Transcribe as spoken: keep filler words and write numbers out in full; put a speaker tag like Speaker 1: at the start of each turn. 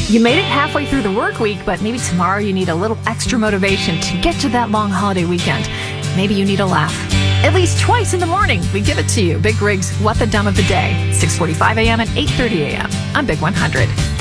Speaker 1: You made it halfway through the work week, but maybe tomorrow you need a little extra motivation to get to that long holiday weekend. Maybe you need a laugh. At least twice in the morning, we give it to you. Big Rig's What the Dumb of the Day, six forty-five a.m. and eight thirty a.m. on Big one hundred.